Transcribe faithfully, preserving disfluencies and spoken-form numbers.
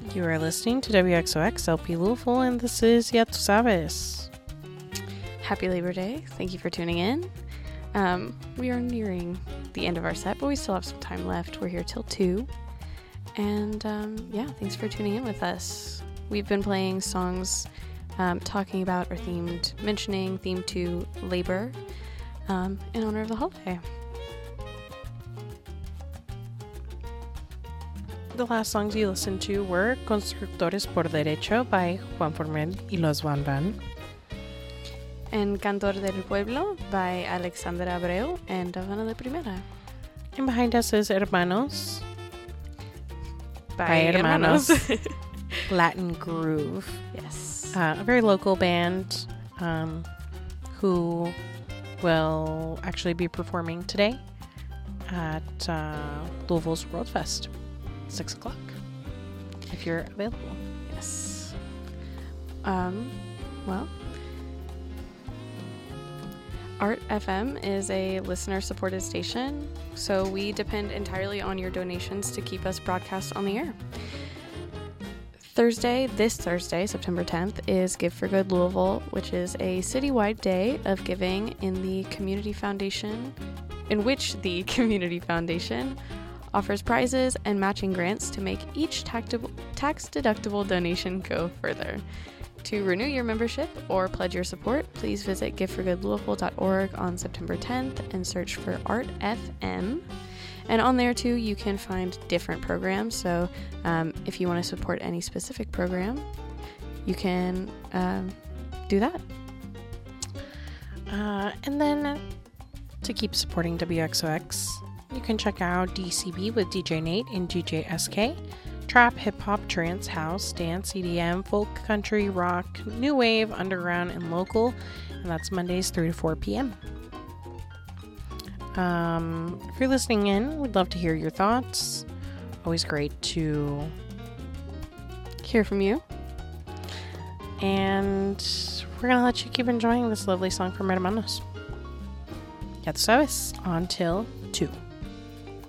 You are listening to W X O X L P Louisville, and this is Ya Tu Sabes. Happy Labor Day. Thank you for tuning in. Um, we are nearing the end of our set, but we still have some time left. We're here till two. And um, yeah, thanks for tuning in with us. We've been playing songs um, talking about or themed, mentioning, themed to labor um, in honor of the holiday. The last songs you listened to were Constructores por Derecho by Juan Formel y Los Van Van, and Cantor del Pueblo by Alexandra Abreu and Havana de Primera. And behind us is Hermanos by, by Hermanos, Hermanos. Latin Groove. Yes. Uh, a very local band um, who will actually be performing today at uh, Louisville's World Fest. Six o'clock, if you're available. Yes. Um, well, Art F M is a listener-supported station, so we depend entirely on your donations to keep us broadcast on the air. Thursday, this Thursday, September tenth, is Give for Good Louisville, which is a citywide day of giving in the Community Foundation, in which the Community Foundation offers prizes and matching grants to make each tax-deductible donation go further. To renew your membership or pledge your support, please visit give for good louisville dot org on September tenth and search for Art F M. And on there, too, you can find different programs. So um, if you want to support any specific program, you can um, do that. Uh, and then to keep supporting W X O X, you can check out D C B with D J Nate and D J S K. Trap, hip-hop, trance, house, dance, E D M, folk, country, rock, new wave, underground, and local. And that's Mondays three to four p.m. Um, if you're listening in, we'd love to hear your thoughts. Always great to hear from you. And we're going to let you keep enjoying this lovely song from Hermanos. Ya Tu Sabes, until two.